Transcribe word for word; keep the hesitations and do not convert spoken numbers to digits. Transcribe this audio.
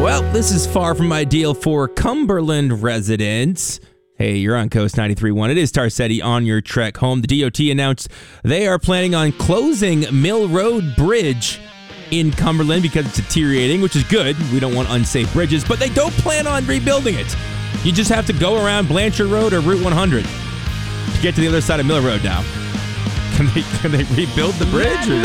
Well, this is far from ideal for Cumberland residents. Hey, you're on Coast ninety-three point one. It is Tarcetti on your trek home. The D O T announced they are planning on closing Mill Road Bridge in Cumberland because it's deteriorating, which is good. We don't want unsafe bridges, but they don't plan on rebuilding it. You just have to go around Blanchard Road or Route one hundred to get to the other side of Mill Road now. Can they, can they rebuild the bridge? Or?